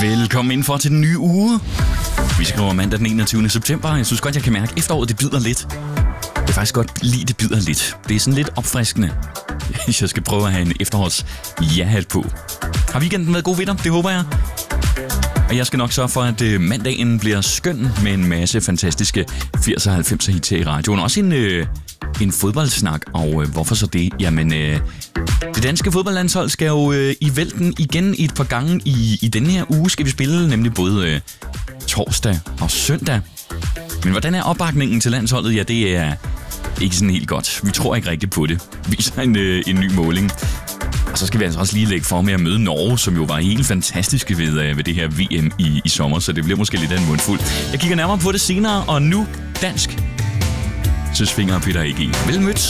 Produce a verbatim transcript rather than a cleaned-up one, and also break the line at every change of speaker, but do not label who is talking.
Velkommen indenfor til den nye uge. Vi skriver mandag den enogtyvende september. Jeg synes godt, jeg kan mærke, at efteråret det bider lidt. Jeg kan faktisk godt lide, det bider lidt. Det er sådan lidt opfriskende, hvis jeg skal prøve at have en efterårs ja-hat på. Har weekenden været god ved dig? Det håber jeg. Og jeg skal nok sørge for, at mandagen bliver skøn med en masse fantastiske firser og halvfemser hits her i radioen. Også en, øh, en fodboldsnak, og øh, hvorfor så det? Jamen, øh, det danske fodboldlandshold skal jo øh, i vælten igen et par gange i, i denne her uge. Skal vi spille nemlig både øh, torsdag og søndag. Men hvordan er opbakningen til landsholdet? Ja, det er ikke sådan helt godt. Vi tror ikke rigtigt på det. Viser en, øh, en ny måling. Og så skal vi altså også lige lægge for med at møde Norge, som jo var helt fantastiske ved, øh, ved det her V M i, i sommer, så det bliver måske lidt af en mundfuld. Jeg kigger nærmere på det senere, og nu dansk. Søsfinger og Peter A G. Vel mødt.